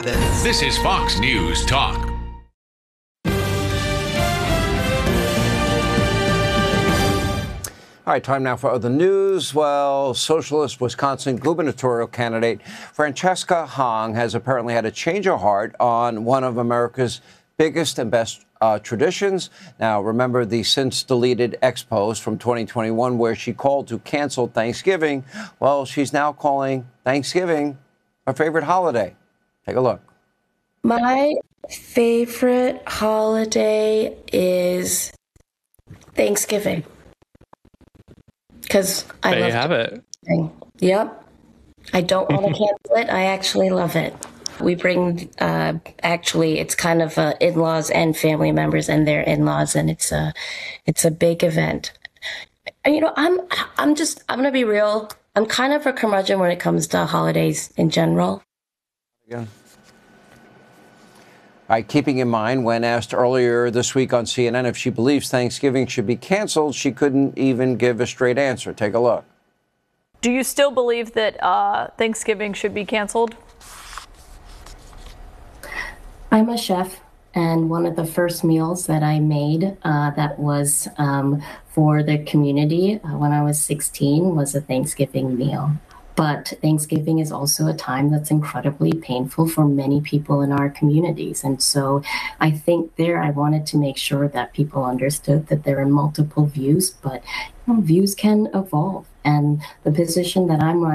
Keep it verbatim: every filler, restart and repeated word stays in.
This is Fox News Talk. All right, time now for other news. Well, socialist Wisconsin gubernatorial candidate Francesca Hong has apparently had a change of heart on one of America's biggest and best uh, traditions. Now, remember the since deleted X post from twenty twenty-one where she called to cancel Thanksgiving? Well, she's now calling Thanksgiving her favorite holiday. Take a look. My favorite holiday is Thanksgiving. Because I there love you have it. Yep. I don't want to cancel it. I actually love it. We bring, uh, actually, it's kind of uh, in-laws and family members and their in-laws, and it's a, it's a big event. You know, I'm, I'm just, I'm gonna be real. I'm kind of a curmudgeon when it comes to holidays in general. Yeah. All right, keeping in mind, when asked earlier this week on C N N if she believes Thanksgiving should be canceled, she couldn't even give a straight answer. Take a look. Do you still believe that uh, Thanksgiving should be canceled? I'm a chef, and one of the first meals that I made uh, that was um, for the community uh, when I was sixteen was a Thanksgiving meal. But Thanksgiving is also a time that's incredibly painful for many people in our communities. And so I think there I wanted to make sure that people understood that there are multiple views, but you know, views can evolve. And the position that I'm running